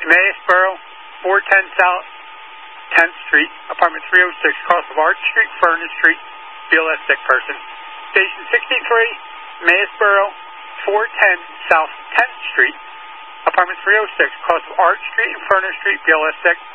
Emmausboro, 410 South 10th Street, apartment 306, across of Arch Street, Furnace Street, BLS sick person. Station 63, Emmausboro, 410 South 10th Street, apartment 306, across of Arch Street and Furnace Street, BLS sick.